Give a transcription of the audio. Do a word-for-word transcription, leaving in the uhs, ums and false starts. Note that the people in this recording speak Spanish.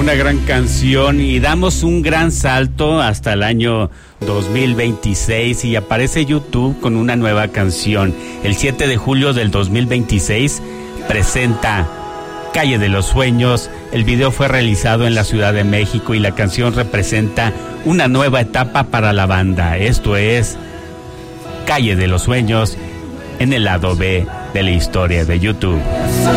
una gran canción y damos un gran salto hasta el año dos mil veintiséis y aparece YouTube con una nueva canción. El siete de julio del dos mil veintiséis presenta Calle de los Sueños. El video fue realizado en la Ciudad de México y la canción representa una nueva etapa para la banda. Esto es Calle de los Sueños en el lado B de la historia de YouTube.